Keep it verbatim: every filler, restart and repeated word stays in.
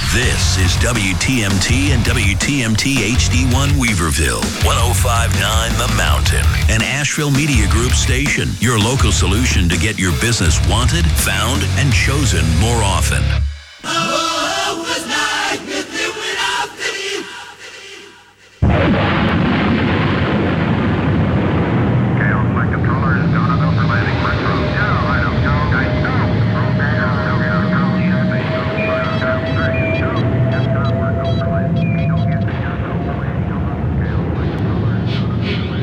This is W T M T and W T M T H D one Weaverville, one oh five point nine The Mountain, an Asheville Media Group station, your local solution to get your business wanted, found, and chosen more often.